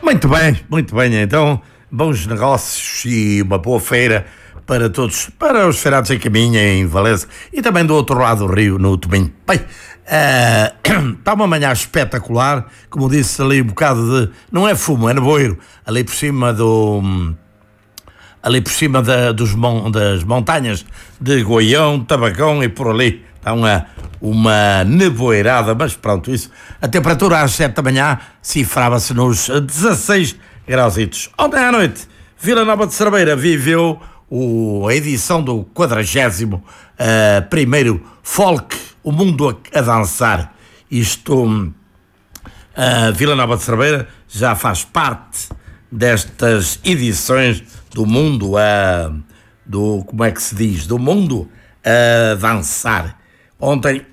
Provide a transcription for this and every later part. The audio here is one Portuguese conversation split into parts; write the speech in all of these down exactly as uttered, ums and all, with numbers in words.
Muito bem, muito bem. Então, bons negócios e uma boa feira para todos, para os feirados em caminho, em Valença e também do outro lado do rio, no Tomim. Bem, uh, está uma manhã espetacular, como disse ali um bocado de, não é fumo, é nevoeiro, ali por cima do, ali por cima da, dos, das montanhas de Goião, Tabacão e por ali. Está uma, uma nevoeirada, mas pronto, isso. A temperatura às sete da manhã cifrava-se nos dezasseis grauzitos. Ontem à noite, Vila Nova de Cerveira viveu o, a edição do quadragésimo uh, primeiro Folk, o mundo a, a dançar. Isto, uh, Vila Nova de Cerveira já faz parte destas edições do mundo, uh, do, como é que se diz, do mundo a dançar. Ontem,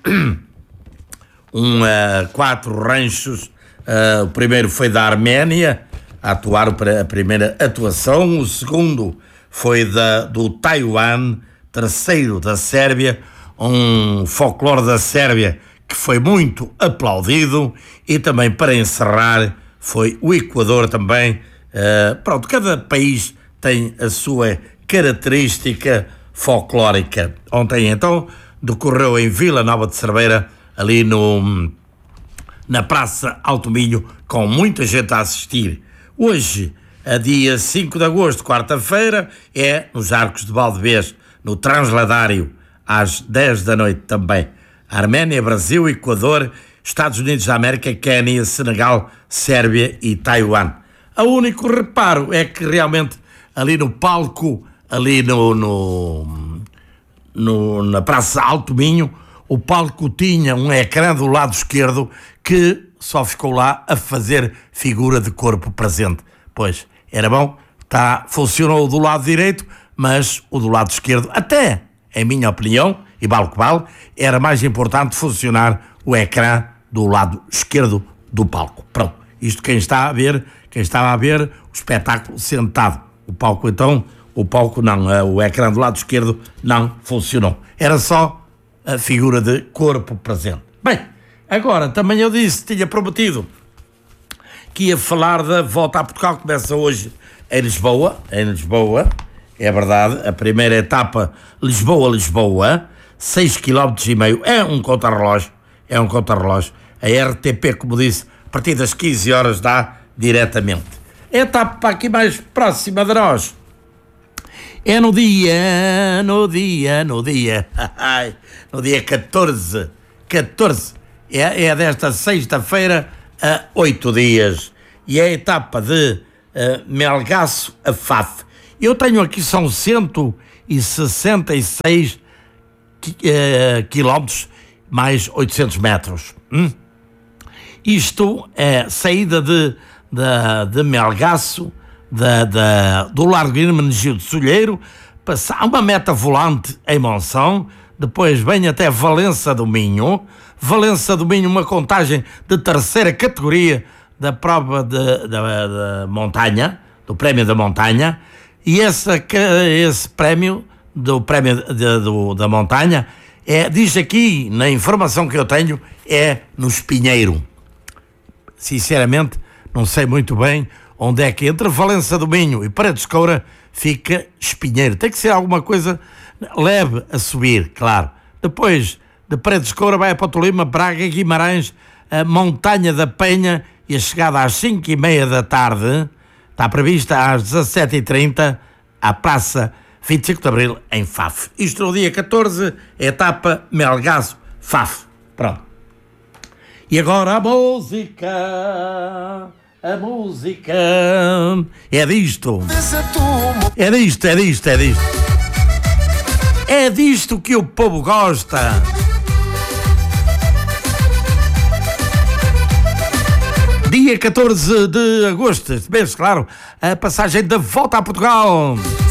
um, uh, quatro ranchos, uh, o primeiro foi da Arménia, a atuar para a primeira atuação, o segundo foi da, do Taiwan, terceiro da Sérvia, um folclore da Sérvia que foi muito aplaudido, e também para encerrar foi o Equador também. Uh, pronto, cada país tem a sua característica folclórica. Ontem então decorreu em Vila Nova de Cerveira, ali no, na Praça Alto Minho, com muita gente a assistir. Hoje, a dia cinco de agosto, quarta-feira, é nos Arcos de Valdevez, no Transladário, às dez da noite também. Arménia, Brasil, Equador, Estados Unidos da América, Quénia, Senegal, Sérvia e Taiwan. O único reparo é que realmente ali no palco, ali no... no No, na Praça Alto Minho, o palco tinha um ecrã do lado esquerdo que só ficou lá a fazer figura de corpo presente. Pois, era bom, tá, funcionou do lado direito, mas o do lado esquerdo, até, em minha opinião, e vale o que vale, era mais importante funcionar o ecrã do lado esquerdo do palco. Pronto, isto quem está a ver, quem estava a ver o espetáculo sentado. O palco então... O palco não, o ecrã do lado esquerdo não funcionou. Era só a figura de corpo presente. Bem, agora também eu disse, tinha prometido que ia falar da volta a Portugal, que começa hoje em Lisboa, em Lisboa, é verdade, a primeira etapa Lisboa-Lisboa, seis quilómetros e meio, é um contrarrelógio, é um contrarrelógio. A R T P, como disse, a partir das quinze horas dá diretamente. A etapa aqui mais próxima de nós é no dia, no dia, no dia, no dia catorze, catorze, é, é desta sexta-feira a oito dias, e é a etapa de uh, Melgaço a Faf. Eu tenho aqui, são cento e sessenta e seis uh, quilómetros mais oitocentos metros. Hum? Isto é saída de, de, de Melgaço, Da, da, do Largo Hermenegildo Solheiro, passar uma meta volante em Monção, depois vem até Valença do Minho, Valença do Minho, uma contagem de terceira categoria da prova de, da, da montanha, do prémio da montanha, e esse, esse prémio do prémio de, do, da montanha é, diz aqui na informação que eu tenho, é no Espinheiro. Sinceramente, não sei muito bem onde é que entre Valença do Minho e Paredes de Coura fica Espinheiro. Tem que ser alguma coisa leve a subir, claro. Depois de Paredes de Coura vai para Tolima, Braga, Guimarães, a Montanha da Penha, e a chegada às cinco e meia da tarde está prevista às dezassete e trinta à Praça vinte e cinco de Abril em Faf. Isto no dia catorze, etapa Melgaço Faf. Pronto. E agora a música... A música é disto, é disto, é disto, é disto, é disto que o povo gosta. Dia catorze de agosto, este mês, claro, a passagem da volta a Portugal.